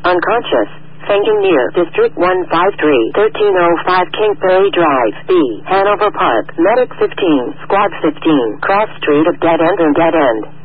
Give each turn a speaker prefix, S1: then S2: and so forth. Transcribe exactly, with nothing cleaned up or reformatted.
S1: Unconscious. Fainting near District one five three, thirteen oh five Kingsbury Drive, B, Hanover Park. Medic fifteen, Squad fifteen, Cross Street of Dead End and Dead End.